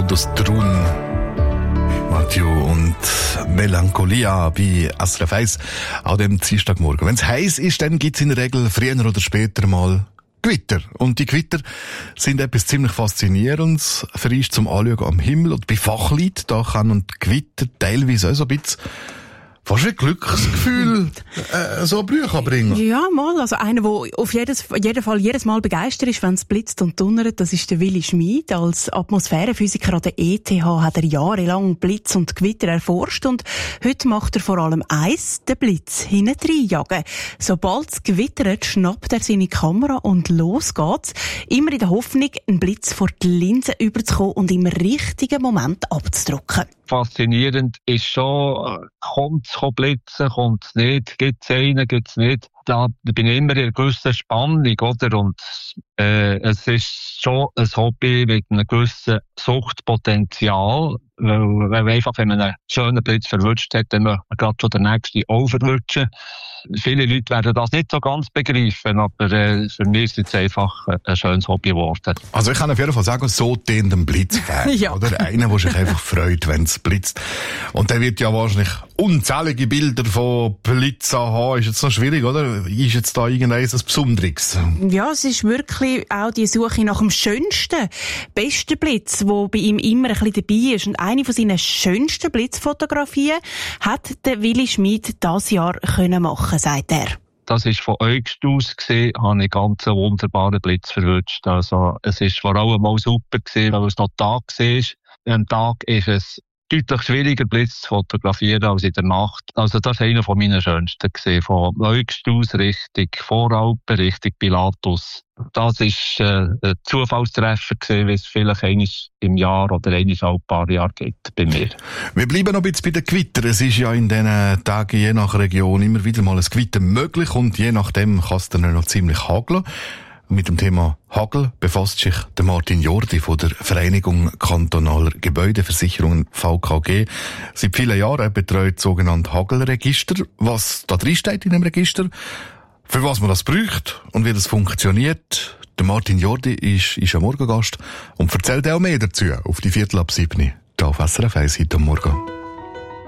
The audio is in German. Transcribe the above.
Todos Drun. Mathieu und Melancholia bei SRF 1 an dem Dienstagmorgen. Wenn es heiß ist, dann gibt es in der Regel früher oder später mal Gewitter. Und die Gewitter sind etwas ziemlich Faszinierendes. Für uns zum Anschauen am Himmel. Und bei Fachleuten, da kann und Gewitter teilweise auch so ein bisschen fast ein Glücksgefühl so Brüche bringen. Ja, mal. Also einer, der auf jeden Fall jedes Mal begeistert ist, wenn es blitzt und donnert, das ist der Willi Schmid. Als Atmosphärenphysiker an der ETH hat er jahrelang Blitz und Gewitter erforscht und heute macht er vor allem eins, den Blitz hintendrein jagen. Sobald es gewittert, schnappt er seine Kamera und los geht's. Immer in der Hoffnung, einen Blitz vor die Linse überzukommen und im richtigen Moment abzudrücken. Faszinierend ist schon, kommt es blitzen, kommt es nicht, gibt es einen, gibt es nicht. Da bin ich immer in einer gewissen Spannung, oder? Und es ist schon ein Hobby mit einem gewissen Suchtpotenzial, weil einfach, wenn man einen schönen Blitz verwünscht hat, dann möchte man gerade schon den nächsten auch verwünschen. Viele Leute werden das nicht so ganz begreifen, aber für mich ist es jetzt einfach ein schönes Hobby geworden. Also ich kann auf jeden Fall sagen, so den Blitzfan, ja. Oder? Einer, der sich einfach freut, wenn es blitzt. Und der wird ja wahrscheinlich unzählige Bilder von Blitzen haben. Ist jetzt noch schwierig, oder? Ist jetzt da irgendein Besonderes? Ja, es ist wirklich auch die Suche nach dem schönsten, besten Blitz, wo bei ihm immer ein bisschen dabei ist. Und eine von seinen schönsten Blitzfotografien hat der Willi Schmid dieses Jahr können machen, sagt er. Das ist von August aus gesehen, habe ich ganz einen wunderbaren Blitz verwünscht. Also, es ist vor allem mal super gewesen, weil es noch Tag war. Am Tag ist es deutlich schwieriger, Blitz zu fotografieren als in der Nacht. Also, das war einer von meinen schönsten gewesen. Von August aus Richtung Voralpen, Richtung Pilatus. Das ist ein Zufallstreffer gewesen, wie es vielleicht einmal im Jahr oder einmal alle paar Jahre gibt bei mir. Wir bleiben noch ein bisschen bei den Gewittern. Es ist ja in diesen Tagen je nach Region immer wieder mal ein Gewitter möglich und je nachdem kann es dann noch ziemlich hageln. Mit dem Thema Hagel befasst sich der Martin Jordi von der Vereinigung Kantonaler Gebäudeversicherungen VKG. Seit vielen Jahren betreut das sogenannte Hagelregister. Was da drin steht in dem Register, für was man das braucht und wie das funktioniert. Der Martin Jordi ist ein Morgengast und erzählt auch mehr dazu auf die 7:15 hier auf SRF 1 heute Morgen.